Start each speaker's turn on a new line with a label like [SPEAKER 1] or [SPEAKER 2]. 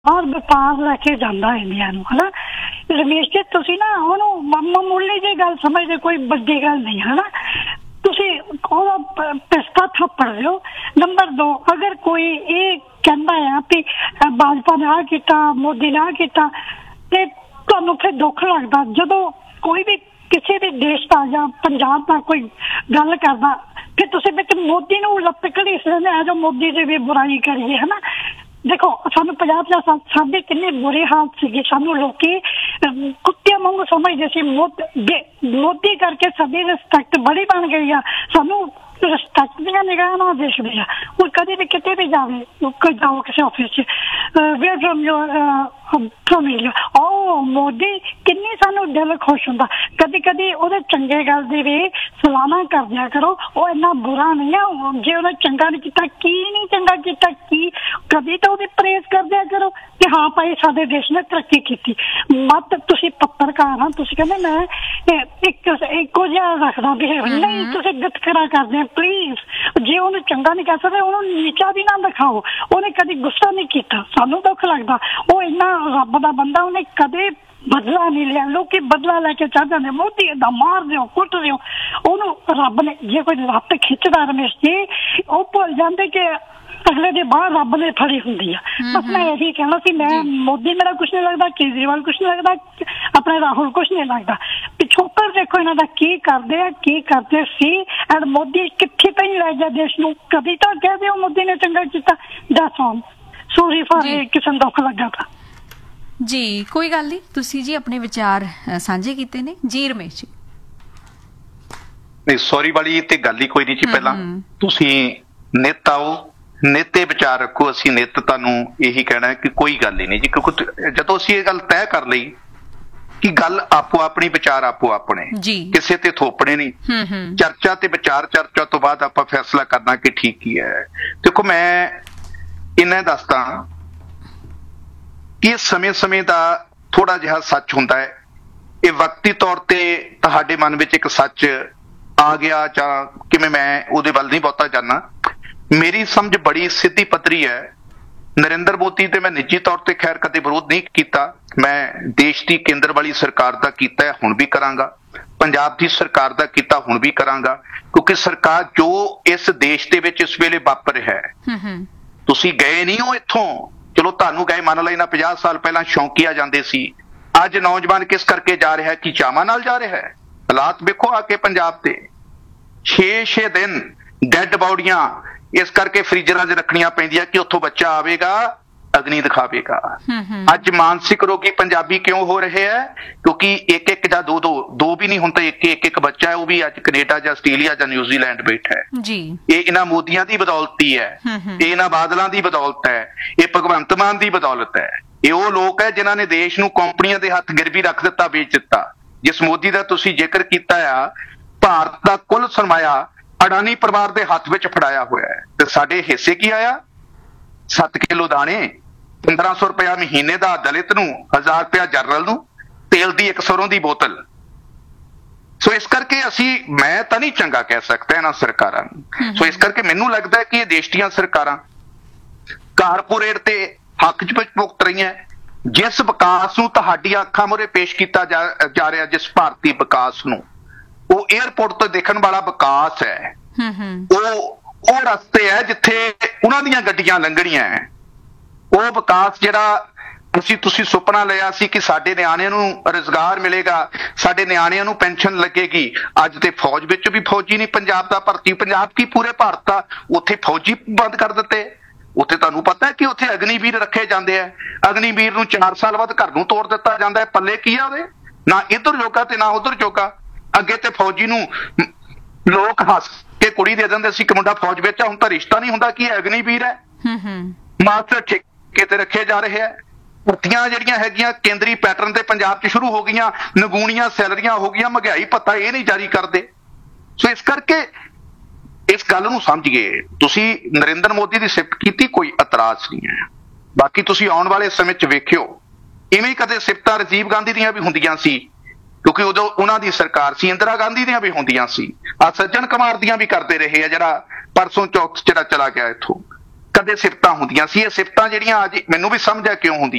[SPEAKER 1] ਔਰ ਵਪਾਰ ਲੈ ਕੇ ਜਾਂਦਾ ਇੰਡੀਆ ਨੂੰ, ਹਨਾ। ਰਮੇਸ਼ ਜੀ ਤੁਸੀਂ ਨਾ ਉਹਨੂੰ ਮਾਮੂਲੀ ਜਿਹੀ ਗੱਲ ਸਮਝਦੇ, ਕੋਈ ਵੱਡੀ ਗੱਲ ਨਹੀਂ, ਹਨਾ। ਤੁਸੀਂ ਉਹਦਾ ਪਿਸਤਾ ਥੱਪੜ ਦਿਓ। ਨੰਬਰ 2, ਅਗਰ ਕੋਈ ਇਹ ਕਹਿੰਦਾ ਆ ਵੀ ਭਾਜਪਾ ਨੇ ਆਹ ਕੀਤਾ, ਮੋਦੀ ਨੇ ਆਹ ਕੀਤਾ, ਤੇ ਤੁਹਾਨੂੰ ਫਿਰ ਦੁੱਖ ਲੱਗਦਾ ਜਦੋਂ ਕੋਈ ਵੀ ਕਿਸੇ ਵੀ ਦੇਸ਼ ਦਾ ਜਾਂ ਪੰਜਾਬ ਦਾ ਕੋਈ ਗੱਲ ਕਰਦਾ, ਫਿਰ ਤੁਸੀਂ ਵਿੱਚ ਮੋਦੀ ਨੂੰ ਲੱਪਕੜੀ ਸਮਝਦੇ ਜੋ ਮੋਦੀ ਦੀ ਵੀ ਬੁਰਾਈ ਕਰੀਏ, ਹਨਾ। ਦੇਖੋ ਸਾਨੂੰ 50 ਸਾਲ ਸਾਡੇ ਕਿੰਨੇ ਬੁਰੇ ਹਾਲਤ ਸੀਗੇ, ਸਾਨੂੰ ਲੋਕੀ ਕੁੱਤਿਆਂ ਵਾਂਗੂ ਸਮਝਦੇ ਸੀ। ਮੋਦੀ ਕਰਕੇ ਸਾਡੀ ਰਿਸਪੈਕਟ ਬੜੀ ਬਣ ਗਈ ਆ, ਸਾਨੂੰ ਰਿਸਪੈਕਟ ਦੀਆਂ ਨਿਗਾਹਾਂ ਨਾਲ ਦੇਖਦੇ ਆ। ਹੁਣ ਕਦੇ ਵੀ ਕਿਤੇ ਵੀ ਜਾਵੇ, ਕੋਈ ਜਾਓ ਕਿਸੇ ਆਫਿਸ 'ਚ, ਵੇਅਰ ਫਰਮ ਯੂਰ ਉਹ ਮੋਦੀ, ਕਿੰਨੀ ਸਾਨੂੰ ਦਿਲ ਖੁਸ਼ ਹੁੰਦਾ। ਕਦੀ ਕਦੀ ਉਹਦੇ ਚੰਗੇ ਗੱਲ ਦੀ ਵੀ ਸਲਾਨਾ ਕਰਦਿਆ ਕਰੋ, ਉਹ ਇੰਨਾ ਬੁਰਾ ਨਹੀਂ ਆ। ਜੇ ਉਹਨੇ ਚੰਗਾ ਨਹੀਂ ਕੀਤਾ, ਕੀ ਨਹੀਂ ਚੰਗਾ ਕੀਤਾ, ਕੀ ਕਦੀ ਤਾਂ ਉਹਦੀ ਪ੍ਰੇਜ਼ ਕਰਦਿਆ ਕਰੋ ਕਿ ਹਾਂ ਭਾਈ ਸਾਡੇ ਦੇਸ਼ ਨੇ ਤਰੱਕੀ ਕੀਤੀ। ਮਤ ਤੁਸੀਂ ਪੱਤਰਕਾਰ ਆ, ਤੁਸੀਂ ਕਹਿੰਦੇ ਮੈਂ ਇੱਕੋ ਜਿਹਾ ਰੱਖਦਾ ਬਿਹੇਵ ਨਹੀਂ, ਤੁਸੀਂ ਵਿਤਕਰਾ ਕਰਦੇ। ਪਲੀਜ਼, ਜੇ ਉਹਨੂੰ ਚੰਗਾ ਨਹੀਂ ਕਹਿ ਸਕਦੇ ਉਹਨੂੰ ਨੀਚਾ ਵੀ ਨਾ ਦਿਖਾਓ। ਉਹਨੇ ਕਦੀ ਗੁੱਸਾ ਨਹੀਂ ਕੀਤਾ, ਸਾਨੂੰ ਦੁੱਖ ਲੱਗਦਾ। ਉਹ ਇੰਨਾ ਰੱਬ ਦਾ ਬੰਦਾ, ਉਹਨੇ ਕਦੇ ਬਦਲਾ ਨਹੀਂ ਲਿਆ। ਲੋਕੀ ਬਦਲਾ ਲੈ ਕੇ ਚੜ ਜਾਂਦੇ, ਮੋਦੀ ਏਦਾਂ ਮਾਰ ਦਿਓ, ਕੁੱਟ ਦਿਓ ਉਹਨੂੰ। ਰੱਬ ਨੇ ਜੇ ਕੋਈ ਲੱਤ ਖਿੱਚਦਾ ਰਮੇਸ਼ ਜੀ, ਉਹ ਭੁੱਲ ਜਾਂਦੇ ਕਿ ਅਗਲੇ ਦੇ ਬਾਹਰ ਰੱਬ ਨੇ ਫੜੀ ਹੁੰਦੀ ਆ। ਬਸ ਮੈਂ ਇਹੀ ਕਹਿਣਾ ਸੀ, ਮੈਂ ਮੋਦੀ ਮੇਰਾ ਕੁਛ ਨਹੀਂ ਲੱਗਦਾ, ਕੇਜਰੀਵਾਲ ਕੁਛ ਨਹੀਂ ਲੱਗਦਾ, ਆਪਣੇ ਰਾਹੁਲ ਕੁਛ ਨਹੀਂ ਲੱਗਦਾ। ਪਿਛੋਕੜ ਦੇਖੋ ਇਹਨਾਂ ਦਾ ਕੀ ਕਰਦੇ ਆ, ਕੀ ਕਰਦੇ ਸੀ। ਐਂਡ ਮੋਦੀ ਕਿੱਥੇ ਤਾਂ ਨਹੀਂ ਲੈ ਗਿਆ ਦੇਸ਼ ਨੂੰ। ਕਦੀ ਤਾਂ ਕਹਿ ਦਿਓ ਮੋਦੀ ਨੇ ਚੰਗਾ ਕੀਤਾ। That's all. ਸੌਰੀ ਫॉर ਕਿਸੇ ਨੂੰ ਦੁੱਖ ਲੱਗਾ ਤਾਂ
[SPEAKER 2] ਜੀ। ਕੋਈ ਗੱਲ ਨਹੀਂ, ਤੁਸੀਂ ਜੀ ਆਪਣੇ ਵਿਚਾਰ ਸਾਂਝੇ ਕੀਤੇ ਨੇ ਜੀ। ਰਮੇਸ਼ ਜੀ
[SPEAKER 3] ਨਹੀਂ, ਸੌਰੀ ਵਾਲੀ ਤੇ ਗੱਲ ਹੀ ਕੋਈ ਨਹੀਂ ਸੀ। ਪਹਿਲਾਂ ਤੁਸੀਂ ਨਿੱਤ ਆਓ, ਨਿੱਤੇ ਵਿਚਾਰ ਰੱਖੋ। ਅਸੀਂ ਨਿੱਤ ਤੁਹਾਨੂੰ ਇਹੀ ਕਹਿਣਾ ਕਿ ਕੋਈ ਗੱਲ ਹੀ ਨਹੀਂ ਜੀ, ਕਿਉਂਕਿ ਜਦੋਂ ਅਸੀਂ ਇਹ ਗੱਲ ਤੈਅ ਕਰ ਲਈ ਕਿ ਗੱਲ ਆਪੋ ਆਪਣੀ, ਵਿਚਾਰ ਆਪੋ ਆਪਣੇ, ਕਿਸੇ ਤੇ ਥੋਪਣੇ ਨਹੀਂ। ਚਰਚਾ ਤੇ ਵਿਚਾਰ, ਚਰਚਾ ਤੋਂ ਬਾਅਦ ਆਪਾਂ ਫੈਸਲਾ ਕਰਨਾ ਕਿ ਠੀਕ ਕੀ ਹੈ। ਦੇਖੋ ਮੈਂ ਇਹਨਾਂ ਦੱਸਦਾ ਕਿ ਸਮੇਂ ਦਾ ਥੋੜਾ ਜਿਹਾ ਸੱਚ ਹੁੰਦਾ ਹੈ। ਇਹ ਵਕਤੀ ਤੌਰ ਤੇ ਤੁਹਾਡੇ ਮਨ ਵਿੱਚ ਇੱਕ ਸੱਚ ਆ ਗਿਆ ਜਾਂ ਕਿਵੇਂ, ਮੈਂ ਉਹਦੇ ਵੱਲ ਨਹੀਂ ਬਹੁਤਾ ਜਾਣਾ। ਮੇਰੀ ਸਮਝ ਬੜੀ ਸਿੱਧੀ ਪੱਧਰੀ ਹੈ। ਨਰਿੰਦਰ ਮੋਦੀ ਤੇ ਮੈਂ ਨਿੱਜੀ ਤੌਰ ਤੇ ਖੈਰ ਕਦੇ ਵਿਰੋਧ ਨਹੀਂ ਕੀਤਾ। ਮੈਂ ਦੇਸ਼ ਦੀ ਕੇਂਦਰ ਵਾਲੀ ਸਰਕਾਰ ਦਾ ਕੀਤਾ ਹੈ, ਹੁਣ ਵੀ ਕਰਾਂਗਾ। ਪੰਜਾਬ ਦੀ ਸਰਕਾਰ ਦਾ ਕੀਤਾ, ਹੁਣ ਵੀ ਕਰਾਂਗਾ। ਕਿਉਂਕਿ ਸਰਕਾਰ ਜੋ ਇਸ ਦੇਸ਼ ਦੇ ਵਿੱਚ ਇਸ ਵੇਲੇ ਵਾਪਰ ਰਿਹਾ ਹੈ, ਤੁਸੀਂ ਗਏ ਨਹੀਂ ਹੋ ਇੱਥੋਂ। ਚਲੋ ਤੁਹਾਨੂੰ ਗਏ, ਮੰਨ ਲੈਣਾ 50 ਸਾਲ ਪਹਿਲਾਂ ਸ਼ੌਂਕੀਆ ਜਾਂਦੇ ਸੀ। ਅੱਜ ਨੌਜਵਾਨ ਕਿਸ ਕਰਕੇ ਜਾ ਰਿਹਾ, ਕੀ ਚਾਵਾਂ ਨਾਲ ਜਾ ਰਿਹਾ ਹੈ। ਹਾਲਾਤ ਵੇਖੋ ਆ ਕੇ ਪੰਜਾਬ ਤੇ 6-6 ਦਿਨ ਡੈਡ ਬਾਡੀਆਂ ਇਸ ਕਰਕੇ ਫ੍ਰੀਜ਼ਰਾਂ 'ਚ ਰੱਖਣੀਆਂ ਪੈਂਦੀਆਂ ਕਿ ਉੱਥੋਂ ਬੱਚਾ ਆਵੇਗਾ, ਅਗਨੀ ਦਿਖਾਵੇਗਾ। ਅੱਜ ਮਾਨਸਿਕ ਰੋਗੀ ਪੰਜਾਬੀ ਕਿਉਂ ਹੋ ਰਹੇ ਹੈ? ਕਿਉਂਕਿ ਇੱਕ ਜਾਂ ਦੋ ਵੀ ਨਹੀਂ ਹੁਣ ਤਾਂ ਇੱਕ ਬੱਚਾ ਹੈ, ਉਹ ਵੀ ਅੱਜ ਕੈਨੇਡਾ ਜਾਂ ਆਸਟ੍ਰੇਲੀਆ ਜਾਂ ਨਿਊਜ਼ੀਲੈਂਡ ਬੈਠਾ ਹੈ ਜੀ। ਇਹ ਇਹਨਾਂ ਮੋਦੀਆਂ ਦੀ ਬਦੌਲਤ ਹੀ ਹੈ, ਇਹ ਇਹਨਾਂ ਬਾਦਲਾਂ ਦੀ ਬਦੌਲਤ ਹੈ, ਇਹ ਭਗਵੰਤ ਮਾਨ ਦੀ ਬਦੌਲਤ ਹੈ। ਇਹ ਉਹ ਲੋਕ ਹੈ ਜਿਨ੍ਹਾਂ ਨੇ ਦੇਸ਼ ਨੂੰ ਕੰਪਨੀਆਂ ਦੇ ਹੱਥ ਗਿਰਵੀ ਰੱਖ ਦਿੱਤਾ, ਵੇਚ ਦਿੱਤਾ। ਜਿਸ ਮੋਦੀ ਦਾ ਤੁਸੀਂ ਜ਼ਿਕਰ ਕੀਤਾ ਆ, ਭਾਰਤ ਦਾ ਕੁੱਲ ਸਰਮਾਇਆ ਅਡਾਨੀ ਪਰਿਵਾਰ ਦੇ ਹੱਥ ਵਿੱਚ ਫੜਾਇਆ ਹੋਇਆ ਹੈ। ਤੇ ਸਾਡੇ ਹਿੱਸੇ ਕੀ ਆਇਆ? 7 ਕਿਲੋ ਦਾਣੇ, 1500 ਰੁਪਇਆ ਮਹੀਨੇ ਦਾ ਦਲਿਤ ਨੂੰ, 1000 ਰੁਪਇਆ ਜਨਰਲ ਨੂੰ, ਤੇਲ ਦੀ 1 ਸਰੋਂ ਦੀ ਬੋਤਲ। ਸੋ ਇਸ ਕਰਕੇ ਮੈਂ ਤਾਂ ਨਹੀਂ ਚੰਗਾ ਕਹਿ ਸਕਦਾ ਇਹਨਾਂ ਸਰਕਾਰਾਂ ਨੂੰ। ਸੋ ਇਸ ਕਰਕੇ ਮੈਨੂੰ ਲੱਗਦਾ ਕਿ ਇਹ ਦੇਸ਼ ਦੀਆਂ ਸਰਕਾਰਾਂ ਕਾਰਪੋਰੇਟ ਤੇ ਹੱਕ 'ਚ ਭੁਗਤ ਰਹੀਆਂ। ਜਿਸ ਵਿਕਾਸ ਨੂੰ ਤੁਹਾਡੀਆਂ ਅੱਖਾਂ ਮੂਹਰੇ ਪੇਸ਼ ਕੀਤਾ ਜਾ ਰਿਹਾ, ਜਿਸ ਭਾਰਤੀ ਵਿਕਾਸ ਨੂੰ, ਉਹ ਏਅਰਪੋਰਟ ਤੋਂ ਦੇਖਣ ਵਾਲਾ ਵਿਕਾਸ ਹੈ। ਉਹ ਰਸਤੇ ਹੈ ਜਿੱਥੇ ਉਹਨਾਂ ਦੀਆਂ ਗੱਡੀਆਂ ਲੰਘਣੀਆਂ ਹੈ। ਉਹ ਵਿਕਾਸ ਜਿਹੜਾ ਤੁਸੀਂ ਸੁਪਨਾ ਲਿਆ ਸੀ ਕਿ ਸਾਡੇ ਨਿਆਣਿਆਂ ਨੂੰ ਰੁਜ਼ਗਾਰ ਮਿਲੇਗਾ, ਸਾਡੇ ਨਿਆਣਿਆਂ ਨੂੰ ਪੈਨਸ਼ਨ ਲੱਗੇਗੀ। ਅੱਜ ਤੇ ਫੌਜ ਵਿੱਚ ਵੀ ਫੌਜੀ ਨਹੀਂ ਪੰਜਾਬ ਦਾ ਭਰਤੀ। ਪੰਜਾਬ ਕੀ ਪੂਰੇ ਭਾਰਤ ਦਾ ਉੱਥੇ ਫੌਜੀ ਬੰਦ ਕਰ ਦਿੱਤੇ। ਉੱਥੇ ਤੁਹਾਨੂੰ ਪਤਾ ਹੈ ਕਿ ਉੱਥੇ ਅਗਨੀਵੀਰ ਰੱਖੇ ਜਾਂਦੇ ਆ। ਅਗਨੀਵੀਰ ਨੂੰ 4 ਸਾਲ ਬਾਅਦ ਘਰ ਨੂੰ ਤੋੜ ਦਿੱਤਾ ਜਾਂਦਾ ਹੈ। ਪੱਲੇ ਕੀ ਆ ਉਹਦੇ? ਨਾ ਇੱਧਰ ਜੋਗਾ ਤੇ ਨਾ ਉੱਧਰ ਜੋਗਾ। ਅੱਗੇ ਤੇ ਫੌਜੀ ਨੂੰ ਲੋਕ ਹੱਸ ਕੇ ਕੁੜੀ ਦੇ ਦਿੰਦੇ ਸੀ ਕਿ ਮੁੰਡਾ ਫੌਜ ਵਿੱਚ ਆ। ਹੁਣ ਤਾਂ ਰਿਸ਼ਤਾ ਨਹੀਂ ਹੁੰਦਾ ਕਿ ਇਹ ਅਗਨੀਵੀਰ ਹੈ। ਮਾਸਟਰ ਠੇਕੇ ਤੇ ਰੱਖੇ ਜਾ ਰਹੇ ਆ। ਭਰਤੀਆਂ ਜਿਹੜੀਆਂ ਹੈਗੀਆਂ ਕੇਂਦਰੀ ਪੈਟਰਨ ਤੇ ਪੰਜਾਬ 'ਚ ਸ਼ੁਰੂ ਹੋ ਗਈਆਂ, ਨਗੂਣੀਆਂ ਸੈਲਰੀਆਂ ਹੋ ਗਈਆਂ, ਮਹਿੰਗਾਈ ਭੱਤਾ ਇਹ ਨਹੀਂ ਜਾਰੀ ਕਰਦੇ। ਸੋ ਇਸ ਕਰਕੇ ਇਸ ਗੱਲ ਨੂੰ ਸਮਝੀਏ। ਤੁਸੀਂ ਨਰਿੰਦਰ ਮੋਦੀ ਦੀ ਸਿਫਤ ਕੀਤੀ, ਕੋਈ ਇਤਰਾਜ਼ ਨਹੀਂ ਹੈ। ਬਾਕੀ ਤੁਸੀਂ ਆਉਣ ਵਾਲੇ ਸਮੇਂ 'ਚ ਵੇਖਿਓ, ਇਵੇਂ ਕਦੇ ਸਿਫਤਾਂ ਰਾਜੀਵ ਗਾਂਧੀ ਦੀਆਂ ਵੀ ਹੁੰਦੀਆਂ ਸੀ, ਕਿਉਂਕਿ ਉਦੋਂ ਉਹਨਾਂ ਦੀ ਸਰਕਾਰ ਸੀ। ਇੰਦਰਾ ਗਾਂਧੀ ਦੀਆਂ ਵੀ ਹੁੰਦੀਆਂ ਸੀ। ਸੱਜਣ ਕੁਮਾਰ ਦੀਆਂ ਵੀ ਕਰਦੇ ਰਹੇ ਆ, ਜਿਹੜਾ ਪਰਸੋਂ ਚੌਥ ਜਿਹੜਾ ਚਲਾ ਗਿਆ ਇੱਥੋਂ। ਕਦੇ ਸਿਫਤਾਂ ਹੁੰਦੀਆਂ ਸੀ। ਇਹ ਸਿਫਤਾਂ ਜਿਹੜੀਆਂ ਅੱਜ ਮੈਨੂੰ ਵੀ ਸਮਝ ਆ ਕਿਉਂ ਹੁੰਦੀਆਂ